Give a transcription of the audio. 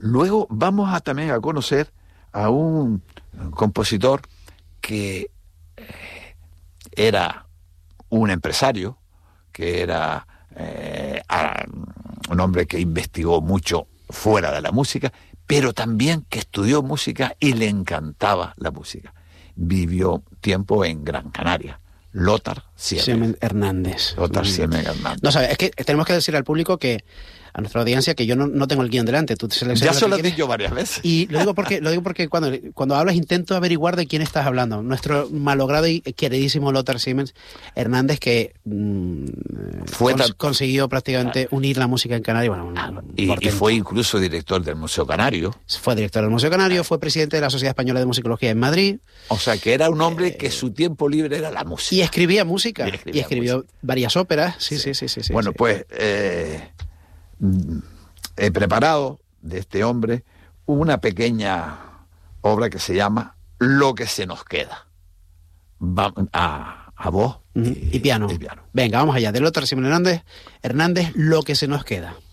Luego vamos también a conocer a un compositor que era un empresario, que era un hombre que investigó mucho fuera de la música, pero también que estudió música y le encantaba la música. Vivió tiempo en Gran Canaria. Lothar Siemens Hernández. Lothar Siemens Hernández. No, sabes, es que tenemos que decir al público que, a nuestra audiencia, que yo no tengo el guión delante. Tú ya se lo he dicho varias veces. Y lo digo porque cuando hablas intento averiguar de quién estás hablando. Nuestro malogrado y queridísimo Lothar Siemens Hernández, que consiguió prácticamente unir la música en Canarias. Bueno, y fue incluso director del Museo Canario. Fue director del Museo Canario, fue presidente de la Sociedad Española de Musicología en Madrid. O sea, que era un hombre que su tiempo libre era la música. Y escribía música. Y escribió varias óperas. Sí. Bueno, pues he preparado de este hombre una pequeña obra que se llama Lo que se nos queda. A voz y piano. y piano. Venga, vamos allá. De Lothar Siemens Hernández, Lo que se nos queda.